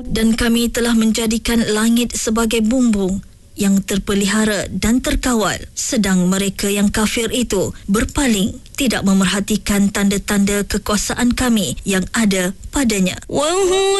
Dan kami telah menjadikan langit sebagai bumbung yang terpelihara dan terkawal, sedang mereka yang kafir itu berpaling, tidak memerhatikan tanda-tanda kekuasaan kami yang ada padanya.